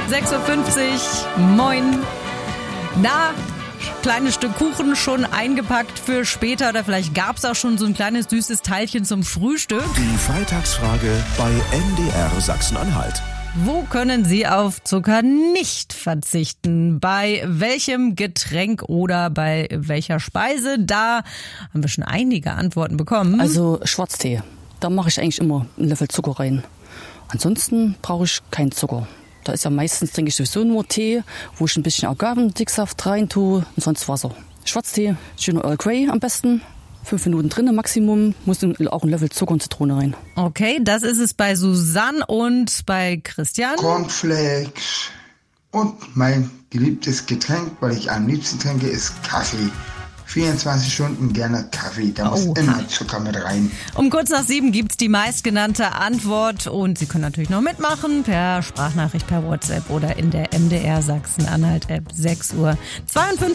6.50 Uhr, moin. Na, kleines Stück Kuchen schon eingepackt für später oder vielleicht gab es auch schon so ein kleines süßes Teilchen zum Frühstück. Die Freitagsfrage bei MDR Sachsen-Anhalt. Wo können Sie auf Zucker nicht verzichten? Bei welchem Getränk oder bei welcher Speise? Da haben wir schon einige Antworten bekommen. Also Schwarztee, da mache ich eigentlich immer einen Löffel Zucker rein. Ansonsten brauche ich keinen Zucker. Da ist ja meistens, trinke ich sowieso nur Tee, wo ich ein bisschen Agavendicksaft rein tue und sonst Wasser. Schwarztee, schöner Earl Grey am besten. 5 Minuten drin Maximum, muss auch ein Löffel Zucker und Zitrone rein. Okay, das ist es bei Susanne und bei Christian. Cornflakes und mein geliebtes Getränk, weil ich am liebsten trinke, ist Kaffee. 24 Stunden gerne Kaffee, da muss immer Zucker mit rein. Um kurz nach 7 gibt's die meistgenannte Antwort und Sie können natürlich noch mitmachen per Sprachnachricht, per WhatsApp oder in der MDR Sachsen-Anhalt App 6.52 Uhr.